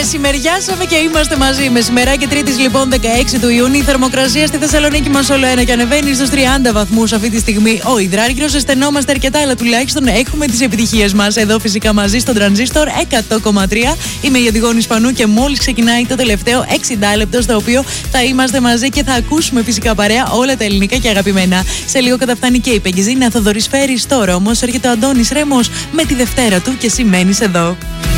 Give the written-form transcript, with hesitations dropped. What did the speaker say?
Μεσημεριάσαμε και είμαστε μαζί. Μεσημεράκι Τρίτης λοιπόν 16 του Ιούνιου. Η θερμοκρασία στη Θεσσαλονίκη μας όλο ένα και ανεβαίνει στους 30 βαθμούς αυτή τη στιγμή. Ο υδράργυρος, αισθενόμαστε αρκετά, αλλά τουλάχιστον έχουμε τις επιτυχίες μας. Εδώ φυσικά μαζί στον Τρανζίστορ 100,3. Είμαι η Αντιγόνη Σπανού και μόλις ξεκινάει το τελευταίο 60 λεπτό, στο οποίο θα είμαστε μαζί και θα ακούσουμε φυσικά παρέα όλα τα ελληνικά και αγαπημένα. Σε λίγο καταφτάνει και η Πεγκιζίνα Θοδωρής Φέρης. Τώρα όμως έρχεται ο Αντώνης Ρέμος με τη Δευτέρα του και εσύ μένεις εδώ.